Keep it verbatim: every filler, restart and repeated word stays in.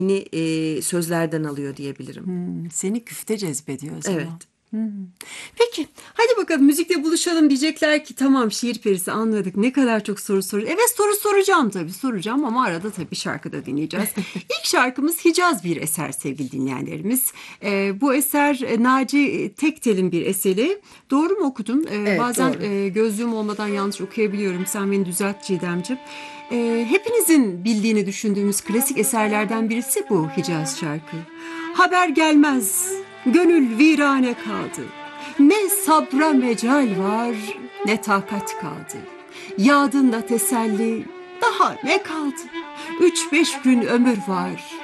e, sözlerden alıyor diyebilirim. Hmm, seni güfte cezbediyor o zaman. Evet. Hmm. Peki hadi bakalım müzikle buluşalım, diyecekler ki tamam şiir perisi anladık, ne kadar çok soru soruyor. Evet, soru soracağım tabii, soracağım ama arada tabii şarkı da dinleyeceğiz. İlk şarkımız Hicaz bir eser sevgili dinleyenlerimiz. Ee, bu eser e, Naci Tektel'in bir eseri. Doğru mu okudum? Ee, Evet, bazen doğru. e, gözlüğüm olmadan yanlış okuyabiliyorum. Sen beni düzelt Çiğdemciğim. Ee, hepinizin bildiğini düşündüğümüz klasik eserlerden birisi bu Hicaz şarkı. Haber gelmez, gönül virane kaldı. Ne sabra mecal var, ne takat kaldı. Yadında teselli, daha ne kaldı? Üç beş gün ömür var,